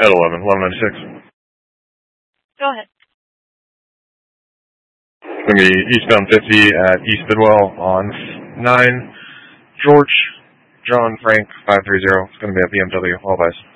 At 1196. Go ahead. It's going to be eastbound 50 at East Bidwell on 9 George John Frank 530. It's going to be a BMW. All buys.